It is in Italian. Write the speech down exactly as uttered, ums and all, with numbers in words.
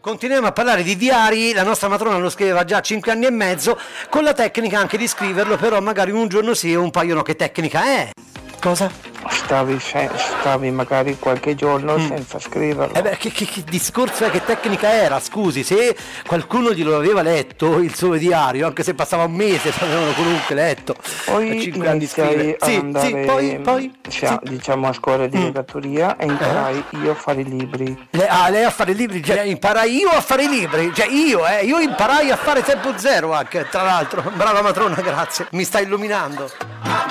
Continuiamo a parlare di diari, la nostra matrona lo scriveva già a cinque anni e mezzo, con la tecnica anche di scriverlo, però magari un giorno sì e un paio no. Che tecnica è? Cosa? Stavi, se- stavi magari qualche giorno mm. senza scriverlo. Eh beh, che, che, che discorso è, che tecnica era? Scusi, se qualcuno glielo aveva letto il suo diario, anche se passava un mese, l'avevano comunque letto. Poi cinque anni iniziai a sì, andare, sì, poi, poi cioè, sì. diciamo a scuola di letteratura e imparai eh. io a fare i libri. Le, ah, lei a fare i libri, cioè imparai io a fare i libri, cioè io, eh, io imparai a fare tempo zero anche, tra l'altro. Brava matrona, grazie, mi sta illuminando.